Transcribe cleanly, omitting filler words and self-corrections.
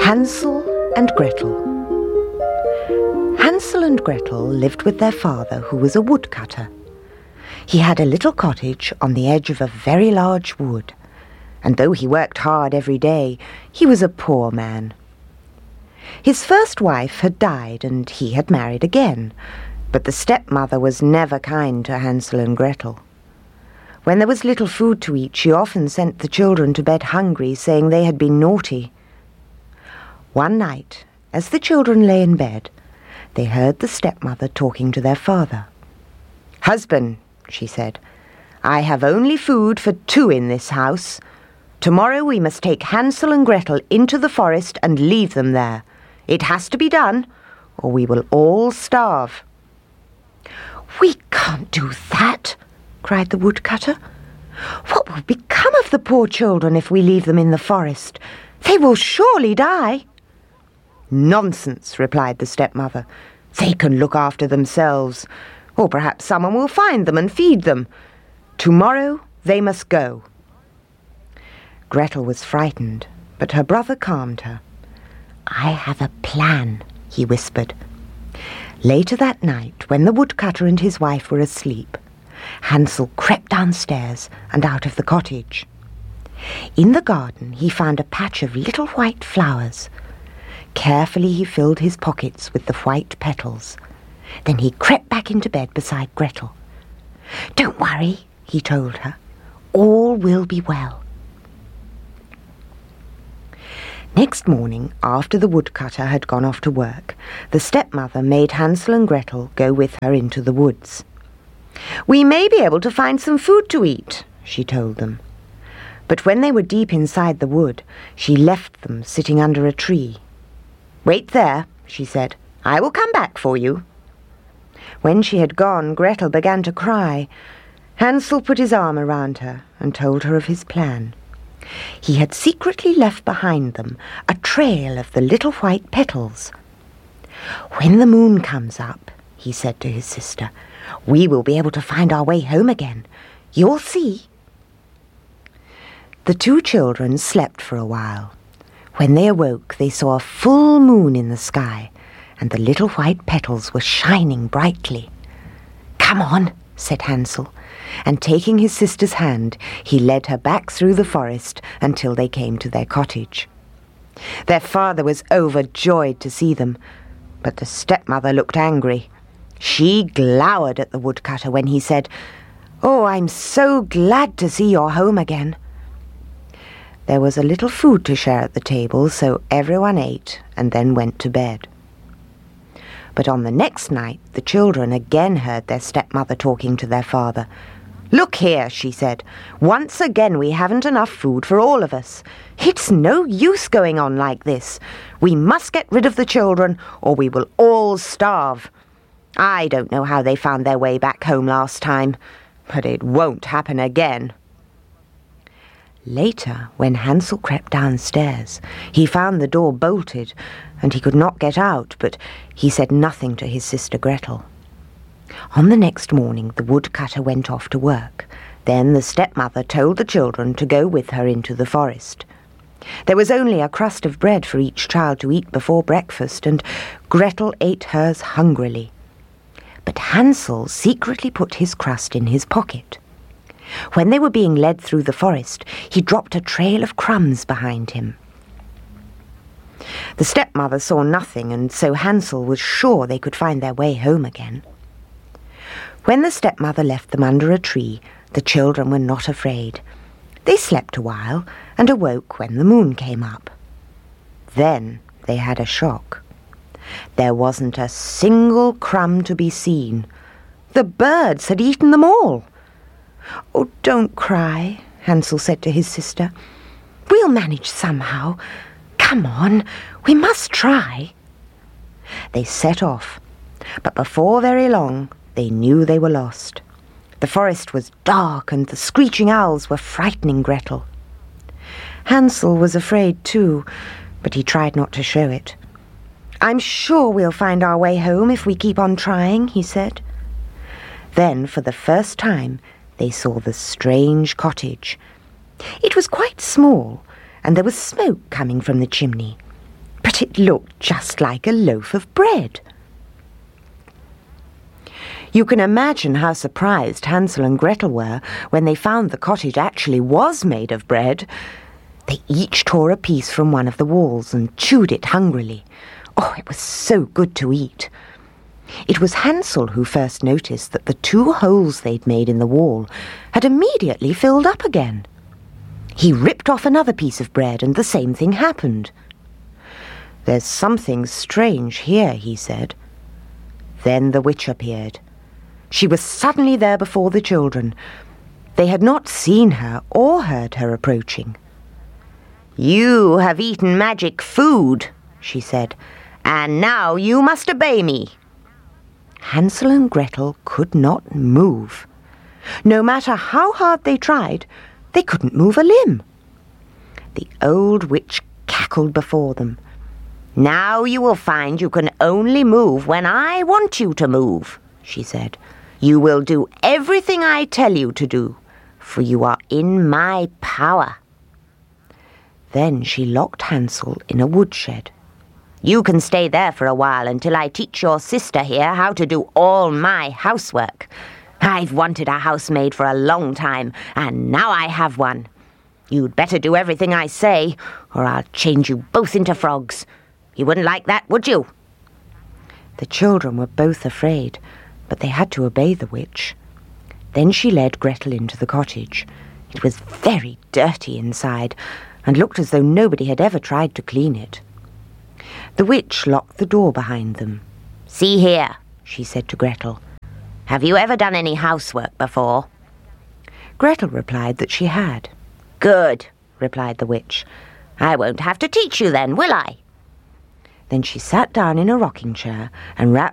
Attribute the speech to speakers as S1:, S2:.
S1: Hansel and Gretel. Hansel and Gretel lived with their father, who was a woodcutter. He had a little cottage on the edge of a very large wood, and though he worked hard every day, he was a poor man. His first wife had died, and he had married again, but the stepmother was never kind to Hansel and Gretel. When there was little food to eat, she often sent the children to bed hungry, saying they had been naughty. One night, as the children lay in bed, they heard the stepmother talking to their father. "Husband," she said, "I have only food for 2 in this house. Tomorrow we must take Hansel and Gretel into the forest and leave them there. It has to be done, or we will all starve." "We can't do that," cried the woodcutter. "What will become of the poor children if we leave them in the forest? They will surely die." "Nonsense," replied the stepmother. "They can look after themselves, or perhaps someone will find them and feed them. Tomorrow they must go." Gretel was frightened, but her brother calmed her. "I have a plan," he whispered. Later that night, when the woodcutter and his wife were asleep, Hansel crept downstairs and out of the cottage. In the garden he found a patch of little white flowers. Carefully he filled his pockets with the white petals. Then he crept back into bed beside Gretel. "Don't worry," he told her. "All will be well." Next morning, after the woodcutter had gone off to work, the stepmother made Hansel and Gretel go with her into the woods. "We may be able to find some food to eat," she told them. But when they were deep inside the wood, she left them sitting under a tree. "Wait there," she said. "I will come back for you." When she had gone, Gretel began to cry. Hansel put his arm around her and told her of his plan. He had secretly left behind them a trail of the little white petals. "When the moon comes up," he said to his sister, "we will be able to find our way home again. You'll see." The 2 children slept for a while. When they awoke, they saw a full moon in the sky, and the little white petals were shining brightly. "Come on," said Hansel, and taking his sister's hand, he led her back through the forest until they came to their cottage. Their father was overjoyed to see them, but the stepmother looked angry. She glowered at the woodcutter when he said, "Oh, I'm so glad to see your home again." There was a little food to share at the table, so everyone ate and then went to bed. But on the next night, the children again heard their stepmother talking to their father. "Look here," she said. "Once again we haven't enough food for all of us. It's no use going on like this. We must get rid of the children, or we will all starve. I don't know how they found their way back home last time, but it won't happen again." Later, when Hansel crept downstairs, he found the door bolted, and he could not get out, but he said nothing to his sister Gretel. On the next morning, the woodcutter went off to work. Then the stepmother told the children to go with her into the forest. There was only a crust of bread for each child to eat before breakfast, and Gretel ate hers hungrily. But Hansel secretly put his crust in his pocket. When they were being led through the forest, he dropped a trail of crumbs behind him. The stepmother saw nothing, and so Hansel was sure they could find their way home again. When the stepmother left them under a tree, the children were not afraid. They slept a while and awoke when the moon came up. Then they had a shock. There wasn't a single crumb to be seen. The birds had eaten them all. "Oh, don't cry," Hansel said to his sister. "We'll manage somehow. Come on, we must try." They set off, but before very long they knew they were lost. The forest was dark and the screeching owls were frightening Gretel. Hansel was afraid too, but he tried not to show it. "I'm sure we'll find our way home if we keep on trying," he said. Then, for the first time, they saw the strange cottage. It was quite small, and there was smoke coming from the chimney. but it looked just like a loaf of bread. You can imagine how surprised Hansel and Gretel were when they found the cottage actually was made of bread. They each tore a piece from one of the walls and chewed it hungrily. Oh, it was so good to eat. It was Hansel who first noticed that the 2 holes they'd made in the wall had immediately filled up again. He ripped off another piece of bread and the same thing happened. "There's something strange here," he said. Then the witch appeared. She was suddenly there before the children. They had not seen her or heard her approaching. "You have eaten magic food," she said, "and now you must obey me." Hansel and Gretel could not move. No matter how hard they tried, they couldn't move a limb. The old witch cackled before them. "Now you will find you can only move when I want you to move," she said. "You will do everything I tell you to do, for you are in my power." Then she locked Hansel in a woodshed. "You can stay there for a while until I teach your sister here how to do all my housework. I've wanted a housemaid for a long time, and now I have one. You'd better do everything I say, or I'll change you both into frogs. You wouldn't like that, would you?" The children were both afraid, but they had to obey the witch. Then she led Gretel into the cottage. It was very dirty inside, and looked as though nobody had ever tried to clean it. The witch locked the door behind them. "See here," she said to Gretel. "Have you ever done any housework before?" Gretel replied that she had. "Good," replied the witch. "I won't have to teach you then, will I?" Then she sat down in a rocking chair and wrapped